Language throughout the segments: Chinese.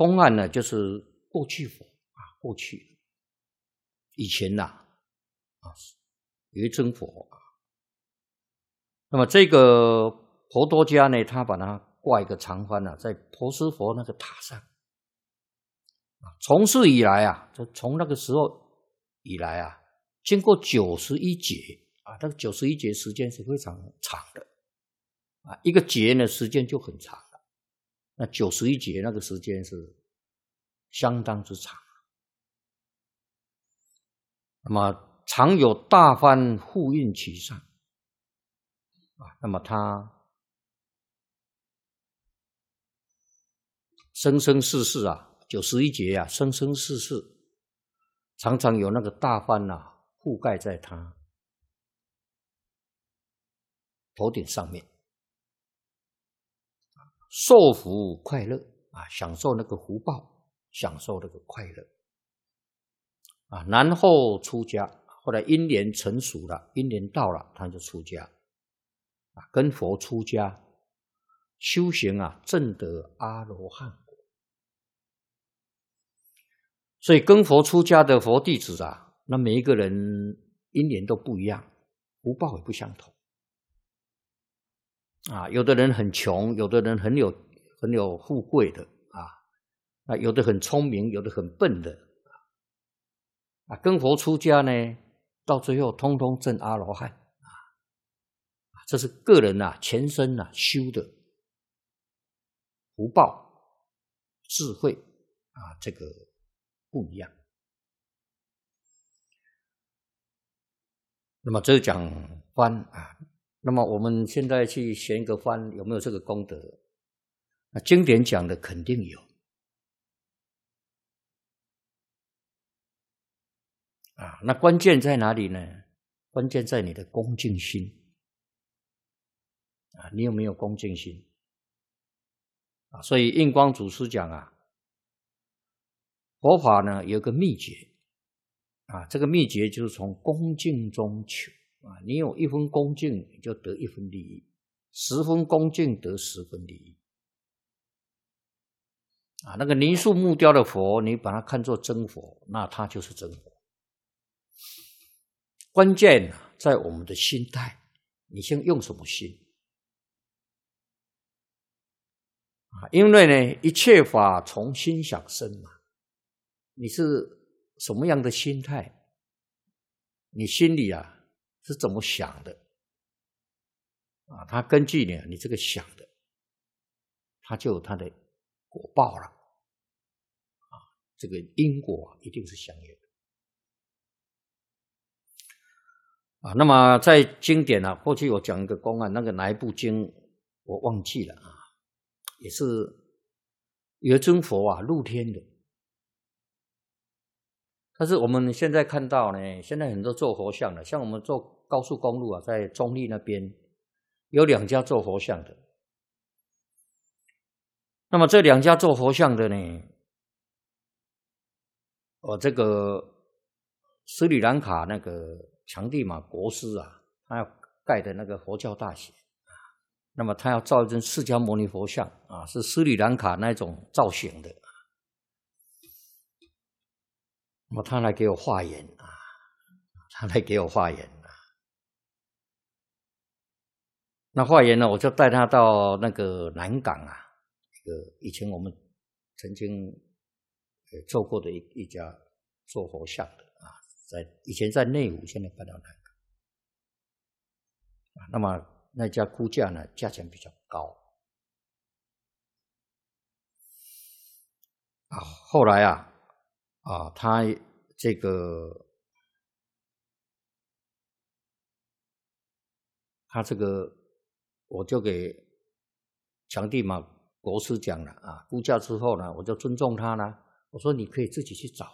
公案呢，就是过去佛过去以前有一尊佛那么这个婆多迦呢，他把它挂一个长幡在婆尸佛那个塔上从事以来就从那个时候以来经过91劫那个91劫时间是非常长的一个劫呢时间就很长了，那91劫那个时间是相当之长。那么常有大幡护印其上那么他生生世世91劫生生世世常常有那个大幡覆盖在他头顶上面，受福快乐享受那个福报，享受那个快乐然后出家，后来因缘成熟了，因缘到了，他就出家跟佛出家修行证得阿罗汉果。所以跟佛出家的佛弟子那每一个人因缘都不一样，福报也不相同有的人很穷，有的人很有富贵的有的很聪明，有的很笨的跟佛出家呢，到最后通通证阿罗汉这是个人前身修的福报智慧这个不一样。那么这讲幡那么我们现在去选一个幡有没有这个功德？经典讲的肯定有那关键在哪里呢？关键在你的恭敬心你有没有恭敬心所以印光祖师讲佛法呢有个秘诀这个秘诀就是从恭敬中求你有1分恭敬，你就得1分利益；10分恭敬得10分利益那个泥塑木雕的佛，你把它看作真佛，那它就是真佛。关键在我们的心态，你先用什么心因为呢，一切法从心想生嘛，你是什么样的心态，你心里是怎么想的它根据你这个想的，它就有它的果报了这个因果一定是相应的那么在经典过去我讲一个公案，那个哪一部经我忘记了也是有一尊佛露天的，但是我们现在看到呢，现在很多做佛像的，像我们做高速公路在中立那边有2家做佛像的。那么这2家做佛像的呢，这个斯里兰卡那个强地玛国师他要盖的那个佛教大学那么他要造一尊释迦牟尼佛像是斯里兰卡那种造型的那么他来给我化缘那化缘呢，我就带他到那个南港以前我们曾经做过的一家做佛像的以前在内湖，现在搬到南港那么那家估价呢，价钱比较高后来他这个我就给强地玛国师讲了估价之后呢，我就尊重他了，我说你可以自己去找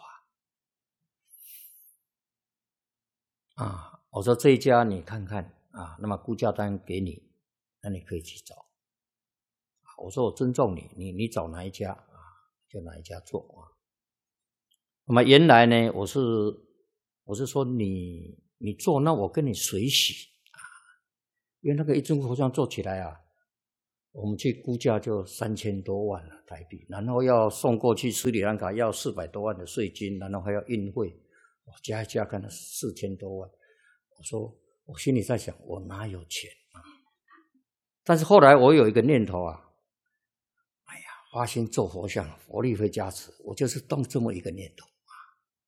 我说这一家你看看那么估价单给你，那你可以去找我说我尊重你找哪一家就哪一家做那么原来呢，我是说你做，那我跟你随喜因为那个一尊佛像做起来我们去估价就3000多万了台币，然后要送过去斯里兰卡要400多万的税金，然后还要运费，加一加看了4000多万。我说我心里在想，我哪有钱啊？但是后来我有一个念头啊，哎呀，发心做佛像，佛力会加持，我就是动这么一个念头啊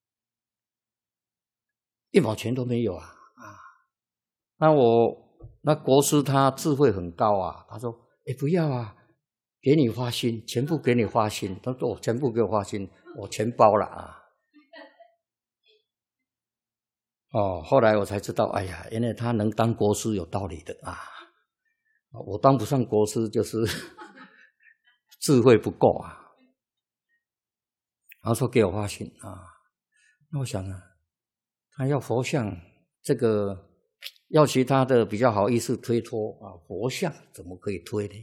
，1毛钱都没有啊！那国师他智慧很高啊，他说：“不要啊，给你花心，全部给你花心。”他说：“全部给我花心，我全包了啊。”后来我才知道，哎呀，原来他能当国师有道理的啊！我当不上国师，就是智慧不够啊。然后说给我花心啊，那我想啊，他要佛像，这个要其他的比较好意思推脱啊，佛像怎么可以推呢？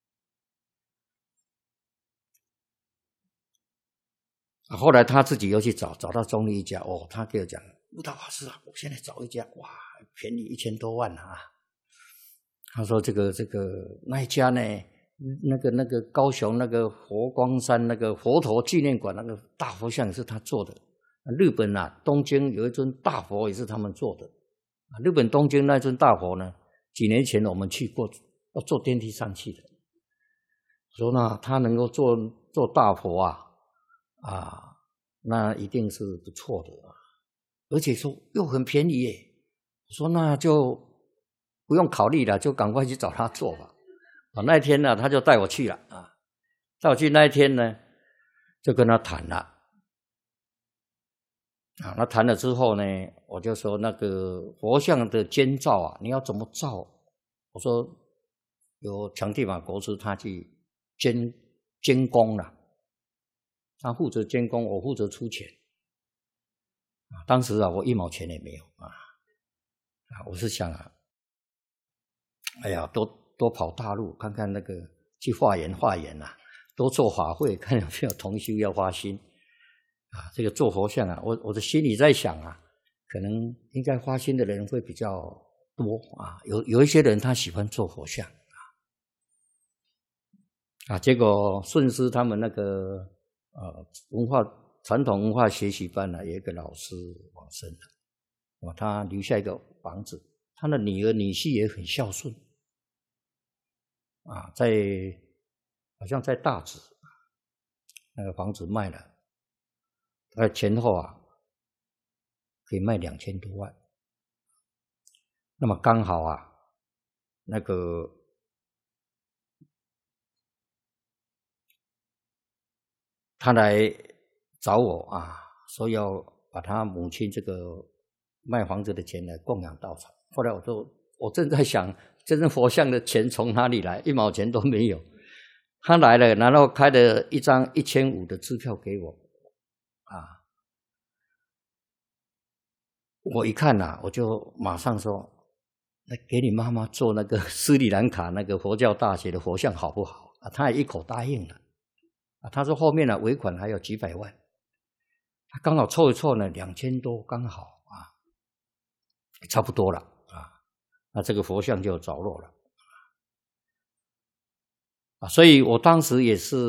后来他自己又去找到中立一家，他给我讲，悟道法师啊，我现在找一家，哇，便宜1000多万啊！他说这个那一家呢，那个高雄那个佛光山那个佛陀纪念馆那个大佛像也是他做的。日本啊，东京有一尊大佛也是他们做的。日本东京那尊大佛呢，几年前我们去过，要坐电梯上去的。说呢，他能够做大佛啊，那一定是不错的啊，而且说又很便宜耶。我说那就不用考虑了，就赶快去找他做吧。那一天呢，他就带我去了啊。带我去那一天呢，就跟他谈了。那谈了之后呢，我就说那个佛像的监造啊，你要怎么造？我说由强地法国师他去监工了，他负责监工，我负责出钱。当时啊，我1毛钱也没有啊。我是想啊，哎呀，多跑大陆看看那个，去化缘啊，多做法会，看有没有同修要发心啊。这个做佛像啊，我的心里在想啊，可能应该发心的人会比较多啊。有一些人他喜欢做佛像啊。结果顺师他们那个传统文化学习班有一个老师往生了，他留下一个房子，他的女儿女婿也很孝顺啊，好像在大直那个房子卖了，大概前后可以卖2000多万。那么刚好那个他来找我说要把他母亲这个卖房子的钱来供养道场。后来我正在想，这尊佛像的钱从哪里来？1毛钱都没有。他来了，然后开了一张1500的支票给我我一看我就马上说，那给你妈妈做那个斯里兰卡那个佛教大学的佛像好不好？他也一口答应了。他说后面尾款还有几百万，他刚好凑一凑呢，2000多刚好差不多了那这个佛像就着落了所以我当时也是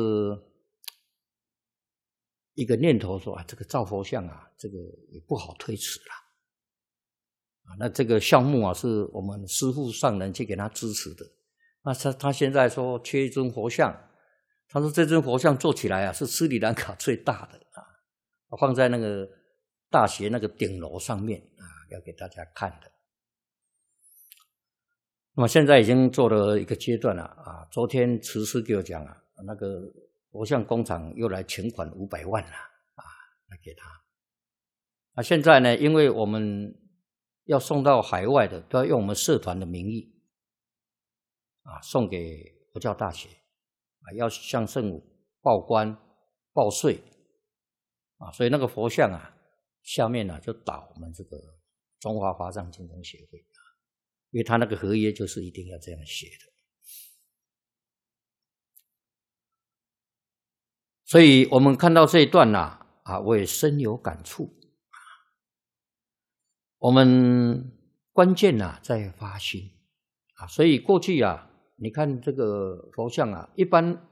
一个念头说这个造佛像这个也不好推迟了那这个项目是我们师父上人去给他支持的。那他现在说缺一尊佛像，他说这尊佛像做起来是斯里兰卡最大的放在那个大学那个顶楼上面要给大家看的。那么现在已经做了一个阶段了昨天慈师给我讲那个佛像工厂又来请款500万了来给他。现在呢，因为我们要送到海外的，都要用我们社团的名义送给佛教大学要向圣母报关报税所以那个佛像下面就打我们这个中华法藏精通协会因为他那个合约就是一定要这样写的。所以我们看到这一段我也深有感触我们关键在发心所以过去你看这个佛像啊，一般